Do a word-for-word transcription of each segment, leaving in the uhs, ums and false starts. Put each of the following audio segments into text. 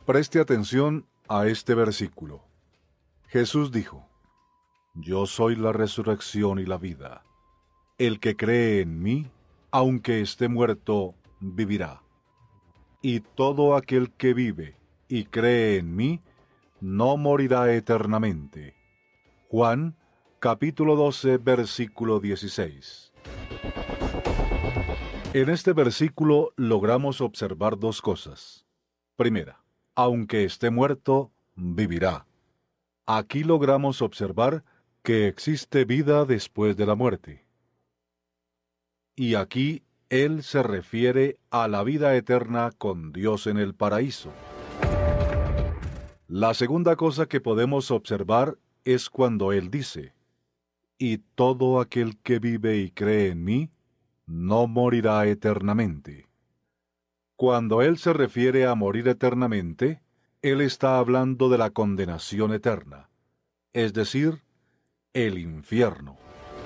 Preste atención a este versículo. Jesús dijo: Yo soy la resurrección y la vida. El que cree en mí, aunque esté muerto, vivirá. Y todo aquel que vive y cree en mí, no morirá eternamente. Juan, capítulo doce, versículo dieciséis. En este versículo logramos observar dos cosas. Primera, aunque esté muerto, vivirá. Aquí logramos observar que existe vida después de la muerte. Y aquí Él se refiere a la vida eterna con Dios en el paraíso. La segunda cosa que podemos observar es cuando Él dice: Y todo aquel que vive y cree en mí, no morirá eternamente. Cuando Él se refiere a morir eternamente, Él está hablando de la condenación eterna, es decir, el infierno.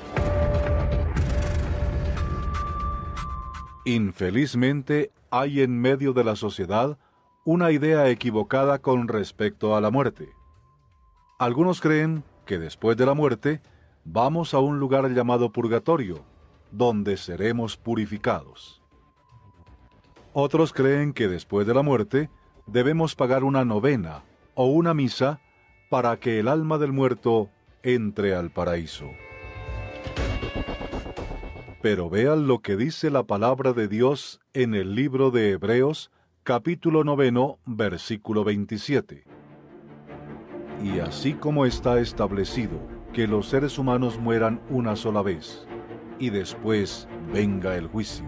Infelizmente, hay en medio de la sociedad una idea equivocada con respecto a la muerte. Algunos creen que después de la muerte vamos a un lugar llamado purgatorio, donde seremos purificados. Otros creen que después de la muerte debemos pagar una novena o una misa para que el alma del muerto entre al paraíso. Pero vean lo que dice la palabra de Dios en el libro de Hebreos, capítulo noveno, versículo veintisiete. Y así como está establecido que los seres humanos mueran una sola vez, y después venga el juicio.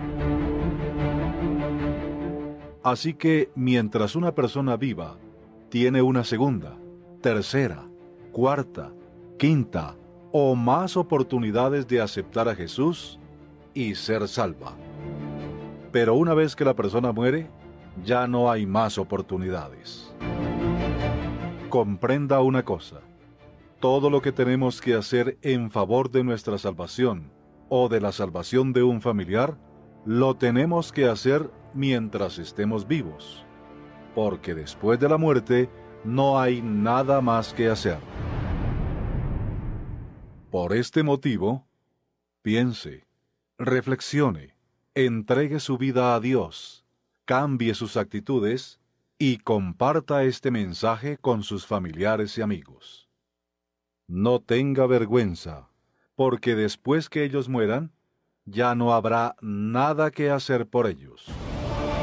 Así que mientras una persona viva, tiene una segunda, tercera, cuarta, quinta o más oportunidades de aceptar a Jesús y ser salva. Pero una vez que la persona muere, ya no hay más oportunidades. Comprenda una cosa: todo lo que tenemos que hacer en favor de nuestra salvación o de la salvación de un familiar, lo tenemos que hacer mientras estemos vivos, porque después de la muerte no hay nada más que hacer. Por este motivo, piense, reflexione, entregue su vida a Dios, cambie sus actitudes y comparta este mensaje con sus familiares y amigos. No tenga vergüenza, porque después que ellos mueran, ya no habrá nada que hacer por ellos.